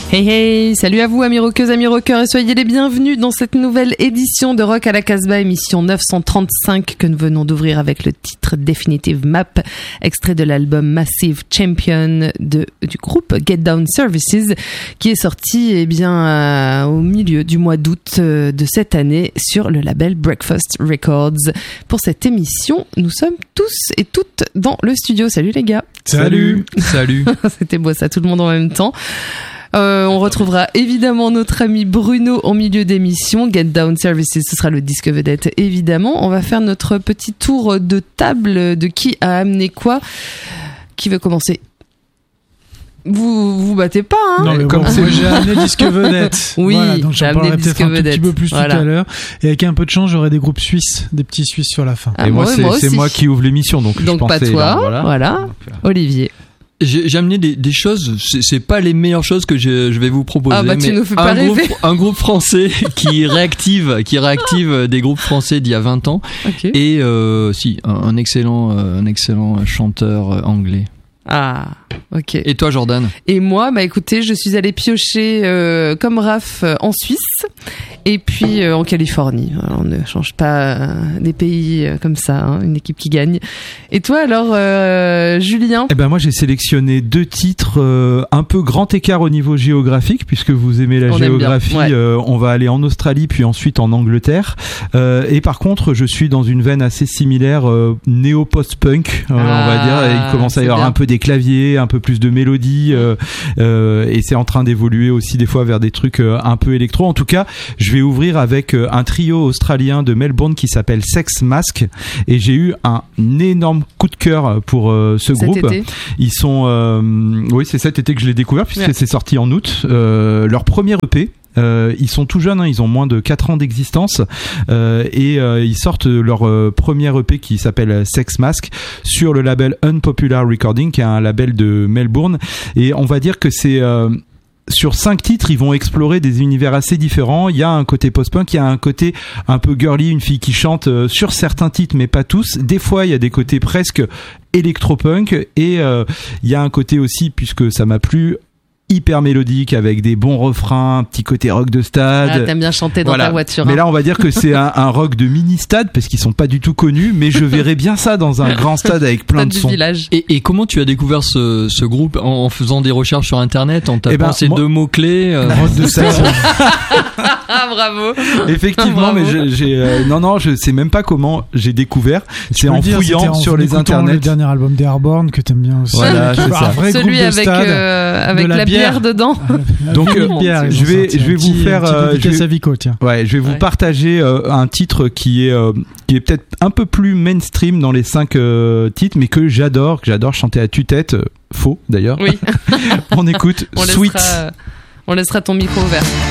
Hey hey, salut à vous amis rockeuses, amis rockeurs et soyez les bienvenus dans cette nouvelle édition de Rock à la Casbah, émission 935 que nous venons d'ouvrir avec le titre Definitive Map, extrait de l'album Massive Champion du groupe Get Down Services qui est sorti au milieu du mois d'août de cette année sur le label Breakfast Records. Pour cette émission, nous sommes tous et toutes dans le studio. Salut les gars. Salut. C'était beau ça, tout le monde en même temps. On retrouvera évidemment notre ami Bruno en milieu d'émission. Get Down Services, ce sera le disque vedette évidemment. On va faire notre petit tour de table de qui a amené quoi. Qui veut commencer ? Vous battez pas, hein ? Non, mais comme moi j'ai amené disque vedette. Oui, voilà, donc j'ai j'en amené parlerai disque peut-être un petit peu plus voilà. tout à l'heure. Et avec un peu de chance, j'aurai des groupes suisses, des petits Suisses sur la fin. Et moi c'est moi qui ouvre l'émission, donc je pas pensais, toi. Voilà. Olivier. J'ai amené des choses, c'est pas les meilleures choses que je vais vous proposer, mais tu nous fais pas rêver. Un groupe français qui réactive des groupes français d'il y a 20 ans. Okay. Et un excellent chanteur anglais. Ah, ok. Et toi, Jordan ? Et moi, écoutez, je suis allée piocher comme Raph en Suisse et puis en Californie. Alors, on ne change pas des pays comme ça, hein, une équipe qui gagne. Et toi alors, Julien ? Moi j'ai sélectionné 2 titres un peu grand écart au niveau géographique, puisque vous aimez la géographie. Ouais. On va aller en Australie puis ensuite en Angleterre. Et par contre, je suis dans une veine assez similaire néo-post-punk, on va dire. Et il commence à y avoir un peu des claviers, un peu plus de mélodie, et c'est en train d'évoluer aussi des fois vers des trucs un peu électro. En tout cas, je vais ouvrir avec un trio australien de Melbourne qui s'appelle Sex Mask, et j'ai eu un énorme coup de cœur pour ce groupe. Été. Ils sont oui, c'est cet été que je l'ai découvert puisque c'est sorti en août. Leur premier EP. Ils sont tout jeunes, hein, ils ont moins de 4 ans d'existence, et ils sortent leur premier EP qui s'appelle Sex Mask sur le label Unpopular Recording, qui est un label de Melbourne. Et on va dire que c'est sur 5 titres, ils vont explorer des univers assez différents. Il y a un côté post-punk, il y a un côté un peu girly, une fille qui chante sur certains titres, mais pas tous. Des fois, il y a des côtés presque électro-punk, et il y a un côté aussi, puisque ça m'a plu, hyper mélodique avec des bons refrains, un petit côté rock de stade. Ah, t'aimes bien chanter dans ta voiture. Mais là, on va dire que c'est un rock de mini-stade parce qu'ils sont pas du tout connus, mais je verrais bien ça dans un grand stade avec plein de sons. Et comment tu as découvert ce groupe en faisant des recherches sur internet, en tapant ces 2 mots-clés Rock de stade. Ah, bravo. Effectivement, bravo. mais je sais même pas comment j'ai découvert. C'est en fouillant sur les internets. Le dernier album des Airborne que t'aimes bien aussi. Voilà, c'est ça. Un vrai celui groupe de stade, avec la bière dedans. Donc je vais vous faire je vais vous partager un titre qui est peut-être un peu plus mainstream dans les 5 titres, mais que j'adore chanter à tue-tête, faux d'ailleurs. Oui. On écoute Sweet. On laissera ton micro ouvert.